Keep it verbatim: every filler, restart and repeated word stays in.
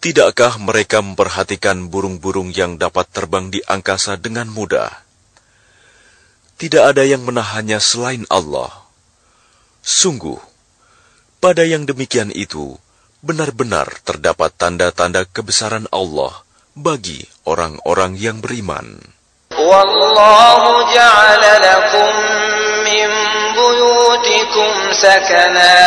Tidakkah mereka memperhatikan burung-burung yang dapat terbang di angkasa dengan mudah? Tidak ada yang menahannya selain Allah. Sungguh, pada yang demikian itu, benar-benar terdapat tanda-tanda kebesaran Allah bagi orang-orang yang beriman. Wallahu ja'ala lakum min buyutikum sakana